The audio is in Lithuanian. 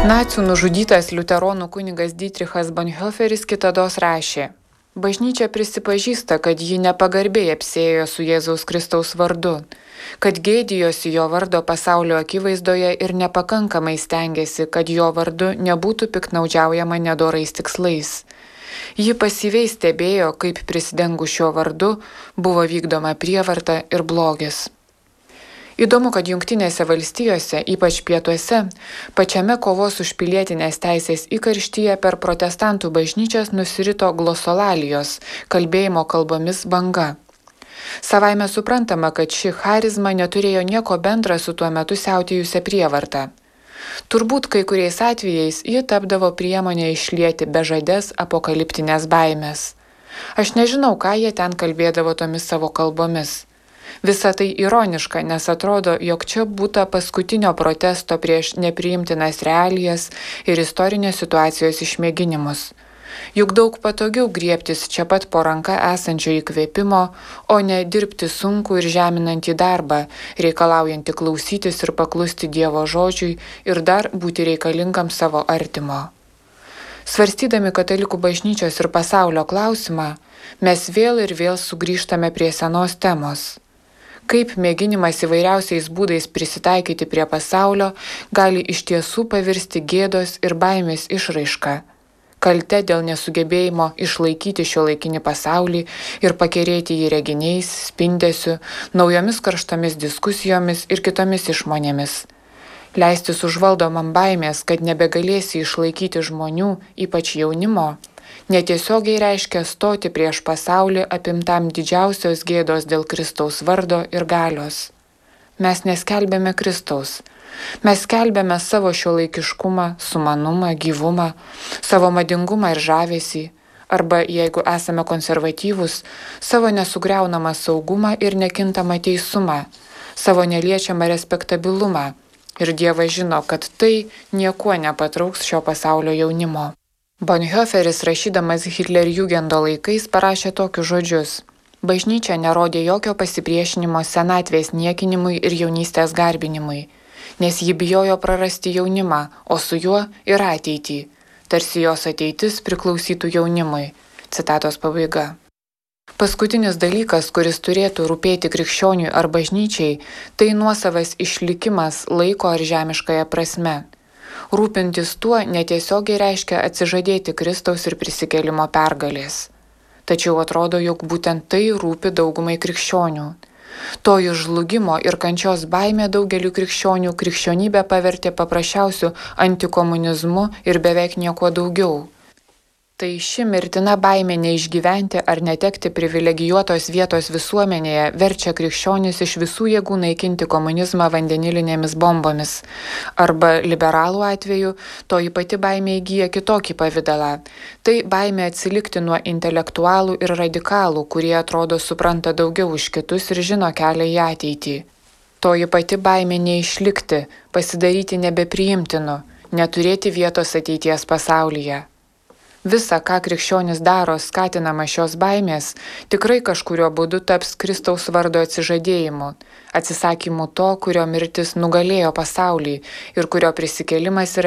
Nacių nužudytas liuteronų kunigas Dietrichas Bonhoefferis kitados rašė: Bažnyčia prisipažįsta, kad ji nepagarbiai apsėjo su Jėzaus Kristaus vardu, kad gėdijosi jo vardo pasaulio akivaizdoje ir nepakankamai stengiasi, kad jo vardu nebūtų piktnaudžiaujama nedorais tikslais. Ji pasyviai stebėjo, kaip prisidengus šio vardu buvo vykdoma prievarta ir blogis. Įdomu, kad Jungtinėse valstijose, ypač pietuose, pačiame kovos už pilietinės teisės įkarštyje per protestantų bažnyčias nusirito glosolalijos, kalbėjimo kalbomis banga. Savaime suprantama, kad ši charizma neturėjo nieko bendra su tuo metu siautėjusia prievarta. Turbūt kai kuriais atvejais ji tapdavo priemonė išlieti bežadės apokaliptinės baimės. Aš nežinau, ką jie ten kalbėdavo tomis savo kalbomis. Visa tai ironiška, nes atrodo, jog čia būta paskutinio protesto prieš nepriimtinas realijas ir istorinės situacijos išmėginimus. Juk daug patogiau griebtis čia pat po ranka esančio įkvėpimo, o ne dirbti sunkų ir žeminantį darbą, reikalaujantį klausytis ir paklusti Dievo žodžiui ir dar būti reikalingam savo artimo. Svarstydami katalikų bažnyčios ir pasaulio klausimą, mes vėl ir vėl sugrįžtame prie senos temos. Kaip mėginimas įvairiausiais būdais prisitaikyti prie pasaulio gali iš tiesų pavirsti gėdos ir baimės išraiška, kalte dėl nesugebėjimo išlaikyti šiuolaikinį pasaulį ir pakerėti jį reginiais, spindesiu, naujomis karštomis diskusijomis ir kitomis išmonėmis. Leistis užvaldomam baimės, kad nebegalėsi išlaikyti žmonių, ypač jaunimo, netiesiogiai reiškia stoti prieš pasaulį apimtam didžiausios gėdos dėl Kristaus vardo ir galios. Mes neskelbėme Kristaus. Mes skelbėme savo šiuolaikiškumą, sumanumą, gyvumą, savo madingumą ir žavesį, arba, jeigu esame konservatyvūs, savo nesugriaunamą saugumą ir nekintamą teisumą, savo neliečiamą respektabilumą. Ir Dievas žino, kad tai niekuo nepatrauks šio pasaulio jaunimo. Bonhoefferis, rašydamas Hitlerjugendo laikais, parašė tokius žodžius: Bažnyčia nerodė jokio pasipriešinimo senatvės niekinimui ir jaunystės garbinimui, nes ji bijojo prarasti jaunimą, o su juo ir ateitį, tarsi jos ateitis priklausytų jaunimui. Citatos pabaiga. Paskutinis dalykas, kuris turėtų rūpėti krikščioniui ar bažnyčiai, tai nuosavas išlikimas laiko ar žemiškąja prasme. Rūpintis tuo netiesiogiai reiškia atsižadėti Kristaus ir prisikėlimo pergalės. Tačiau atrodo, jog būtent tai rūpi daugumai krikščionių. Toji žlugimo ir kančios baimė daugeliu krikščionių krikščionybę pavertė paprasčiausiu antikomunizmu ir beveik nieko daugiau. Tai ši mirtina baimė neišgyventi ar netekti privilegijuotos vietos visuomenėje verčia krikščionis iš visų jėgų naikinti komunizmą vandenilinėmis bombomis. Arba liberalų atveju toji pati baimė įgyja kitokį pavidalą. Tai baimė atsilikti nuo intelektualų ir radikalų, kurie atrodo supranta daugiau už kitus ir žino kelią į ateitį. Toji pati baimė neišlikti, pasidaryti nebepriimtinu, neturėti vietos ateities pasaulyje. Visa, ką krikščionis daro, skatinama šios baimės, tikrai kažkurio būdu taps Kristaus vardo atsižadėjimu, atsisakymu to, kurio mirtis nugalėjo pasaulį ir kurio prisikėlimas yra